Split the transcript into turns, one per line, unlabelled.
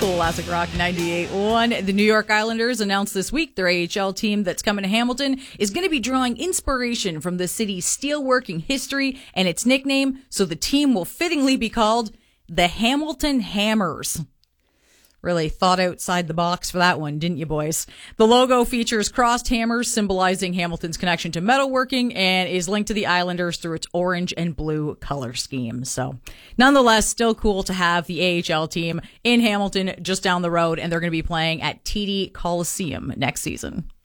Classic Rock 98.1. The New York Islanders announced this week their AHL team that's coming to Hamilton is going to be drawing inspiration from the city's steelworking history and its nickname, so the team will fittingly be called the Hamilton Hammers. Really thought outside the box for that one, didn't you, boys? The logo features crossed hammers symbolizing Hamilton's connection to metalworking and is linked to the Islanders through its orange and blue color scheme. So nonetheless, still cool to have the AHL team in Hamilton just down the road, and they're going to be playing at TD Coliseum next season.